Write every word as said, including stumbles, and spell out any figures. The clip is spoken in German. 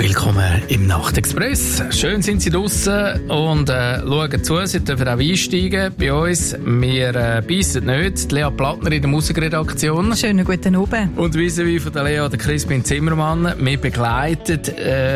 willkommen im Nachtexpress. Schön sind Sie draussen und äh, schauen zu. Sie dürfen auch einsteigen bei uns. Wir äh, beissen nicht. Lea Plattner in der Musikredaktion. Schönen guten Abend. Und vis-à-vis von der Lea, der Crispin Zimmermann. Wir begleiten äh,